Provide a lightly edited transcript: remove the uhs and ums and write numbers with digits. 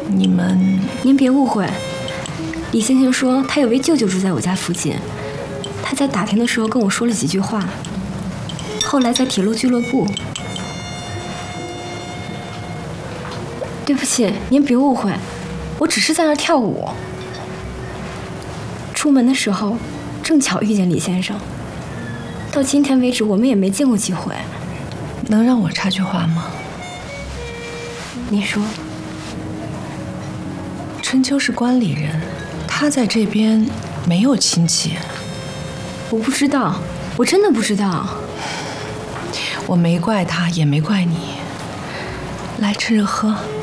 你们…… 您别误会，李先生说他有位舅舅住在我家附近，他在打听的时候跟我说了几句话，后来在铁路俱乐部。对不起，您别误会，我只是在那儿跳舞。出门的时候正巧遇见李先生，到今天为止我们也没见过几回。 能让我插句话吗？ 你说。 春秋是关里人，他在这边没有亲戚。 我不知道，我真的不知道。 我没怪他，也没怪你。来，趁热喝。